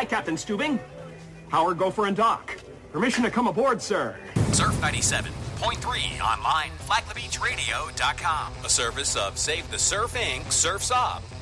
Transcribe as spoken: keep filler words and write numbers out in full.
Captain Stubing. Howard, Gopher, and Doc. Permission to come aboard, sir. Surf ninety-seven point three online, flag the beach radio dot com. A service of Save the Surf Incorporated. Surf's Up.